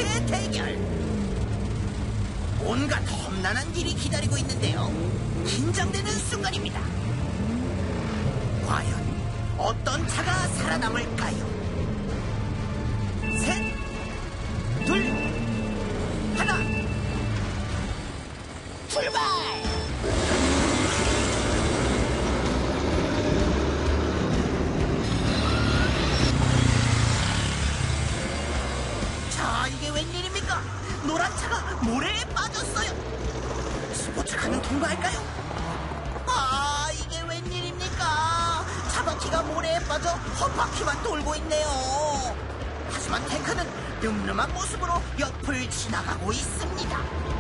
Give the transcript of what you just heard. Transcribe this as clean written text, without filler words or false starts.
탱크의 대결. 온갖 험난한 길이 기다리고 있는데요. 긴장되는 순간입니다. 과연 어떤 차가 살아남을까요? 셋, 둘, 하나, 출발! 자, 이게 웬일입니까? 노란 차가 모래에 빠졌어요. 스포츠카는 통과할까요? 아, 이게 웬일입니까? 차바퀴가 모래에 빠져 헛바퀴만 돌고 있네요. 하지만 탱크는 늠름한 모습으로 옆을 지나가고 있습니다.